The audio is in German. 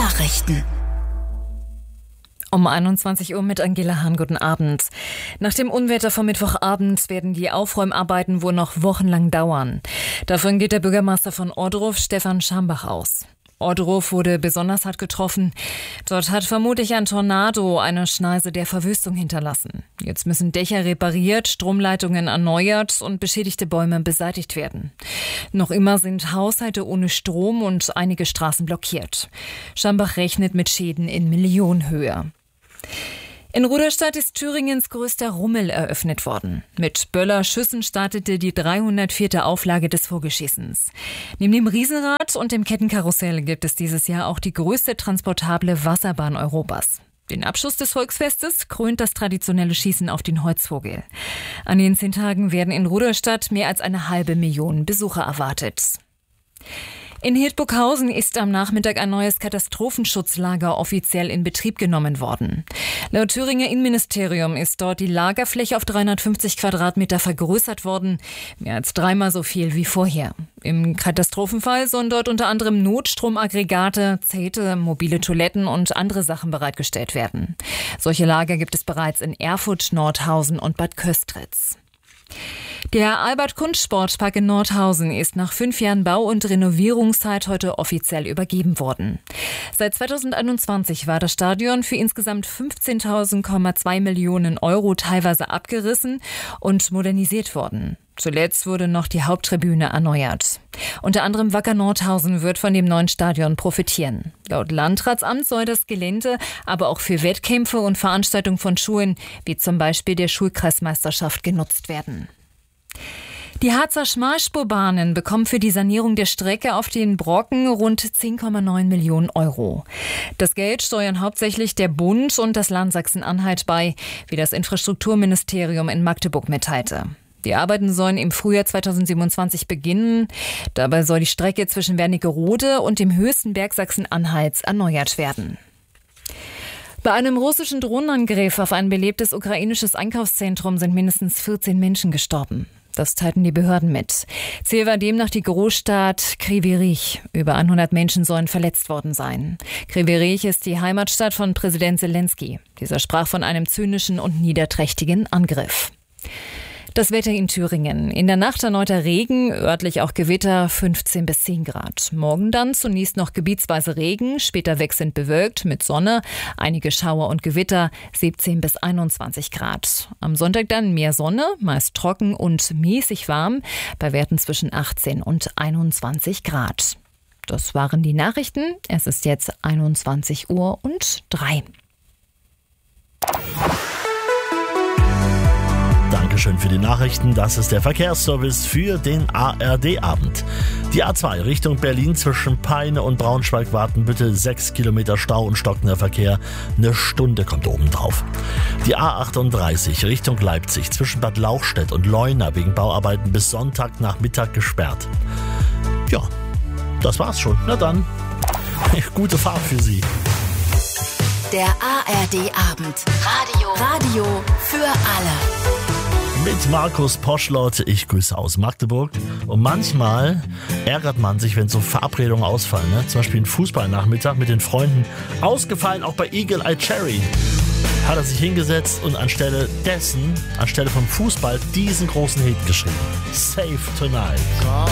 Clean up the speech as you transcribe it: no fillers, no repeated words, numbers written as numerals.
Nachrichten. Um 21 Uhr mit Angela Hahn, guten Abend. Nach dem Unwetter vom Mittwochabend werden die Aufräumarbeiten wohl noch wochenlang dauern. Davon geht der Bürgermeister von Ohrdruf, Stefan Schambach, aus. Ohrdruf wurde besonders hart getroffen. Dort hat vermutlich ein Tornado eine Schneise der Verwüstung hinterlassen. Jetzt müssen Dächer repariert, Stromleitungen erneuert und beschädigte Bäume beseitigt werden. Noch immer sind Haushalte ohne Strom und einige Straßen blockiert. Schambach rechnet mit Schäden in Millionenhöhe. In Ruderstadt ist Thüringens größter Rummel eröffnet worden. Mit Böllerschüssen startete die 304. Auflage des Vogelschießens. Neben dem Riesenrad und dem Kettenkarussell gibt es dieses Jahr auch die größte transportable Wasserbahn Europas. Den Abschluss des Volksfestes krönt das traditionelle Schießen auf den Holzvogel. An den 10 Tagen werden in Ruderstadt mehr als 500.000 Besucher erwartet. In Hildburghausen ist am Nachmittag ein neues Katastrophenschutzlager offiziell in Betrieb genommen worden. Laut Thüringer Innenministerium ist dort die Lagerfläche auf 350 Quadratmeter vergrößert worden, mehr als 3-mal so viel wie vorher. Im Katastrophenfall sollen dort unter anderem Notstromaggregate, Zelte, mobile Toiletten und andere Sachen bereitgestellt werden. Solche Lager gibt es bereits in Erfurt, Nordhausen und Bad Köstritz. Der Albert-Kunst-Sportpark in Nordhausen ist nach 5 Jahren Bau- und Renovierungszeit heute offiziell übergeben worden. Seit 2021 war das Stadion für insgesamt 15.2 Millionen Euro teilweise abgerissen und modernisiert worden. Zuletzt wurde noch die Haupttribüne erneuert. Unter anderem Wacker Nordhausen wird von dem neuen Stadion profitieren. Laut Landratsamt soll das Gelände aber auch für Wettkämpfe und Veranstaltungen von Schulen, wie zum Beispiel der Schulkreismeisterschaft, genutzt werden. Die Harzer Schmalspurbahnen bekommen für die Sanierung der Strecke auf den Brocken rund 10,9 Millionen Euro. Das Geld steuern hauptsächlich der Bund und das Land Sachsen-Anhalt bei, wie das Infrastrukturministerium in Magdeburg mitteilte. Die Arbeiten sollen im Frühjahr 2027 beginnen. Dabei soll die Strecke zwischen Wernigerode und dem höchsten Berg Sachsen-Anhalts erneuert werden. Bei einem russischen Drohnenangriff auf ein belebtes ukrainisches Einkaufszentrum sind mindestens 14 Menschen gestorben. Das teilten die Behörden mit. Ziel war demnach die Großstadt Kryvyi Rih. Über 100 Menschen sollen verletzt worden sein. Kryvyi Rih ist die Heimatstadt von Präsident Zelensky. Dieser sprach von einem zynischen und niederträchtigen Angriff. Das Wetter in Thüringen. In der Nacht erneuter Regen, örtlich auch Gewitter, 15 bis 10 Grad. Morgen dann zunächst noch gebietsweise Regen, später wechselnd bewölkt mit Sonne, einige Schauer und Gewitter, 17 bis 21 Grad. Am Sonntag dann mehr Sonne, meist trocken und mäßig warm, bei Werten zwischen 18 und 21 Grad. Das waren die Nachrichten. Es ist jetzt 21:03 Uhr. Dankeschön für die Nachrichten. Das ist der Verkehrsservice für den ARD-Abend. Die A2 Richtung Berlin zwischen Peine und Braunschweig warten bitte 6 Kilometer Stau und stockender Verkehr. 1 Stunde kommt oben drauf. Die A38 Richtung Leipzig zwischen Bad Lauchstädt und Leuna wegen Bauarbeiten bis Sonntagnachmittag gesperrt. Ja, das war's schon. Na dann, gute Fahrt für Sie. Der ARD-Abend. Radio für alle. Mit Markus Poschlott, ich grüße aus Magdeburg. Und manchmal ärgert man sich, wenn so Verabredungen ausfallen. Ne? Zum Beispiel ein Fußballnachmittag mit den Freunden. Ausgefallen, auch bei Eagle Eye Cherry. Hat er sich hingesetzt und anstelle vom Fußball, diesen großen Hit geschrieben. Save Tonight.